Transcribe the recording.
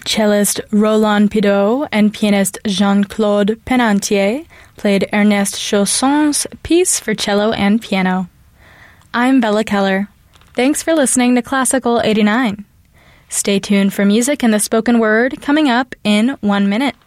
Cellist Roland Pideau and pianist Jean-Claude Penantier played Ernest Chausson's piece for cello and piano. I'm Bella Keller. Thanks for listening to Classical 89. Stay tuned for music and the spoken word coming up in 1 minute.